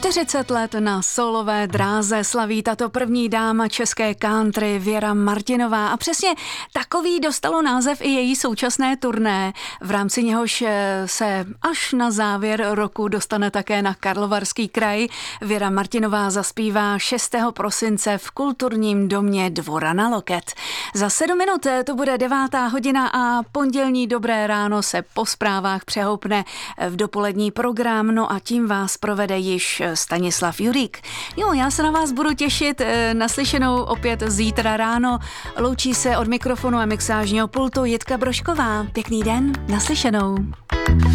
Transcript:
40 let na solové dráze slaví tato první dáma české country Věra Martinová a přesně takový dostalo název i její současné turné, v rámci něhož se až na závěr roku dostane také na Karlovarský kraj. Věra Martinová zaspívá 6. prosince v kulturním domě Dvora na Loket. Za 7 minut to bude 9. hodina a pondělní dobré ráno se po zprávách přehoupne v dopolední program, no a tím vás provede již Stanislav Jurík. Jo, já se na vás budu těšit, naslyšenou opět zítra ráno. Loučí se od mikrofonu a mixážního pultu Jitka Brožková. Pěkný den, naslyšenou.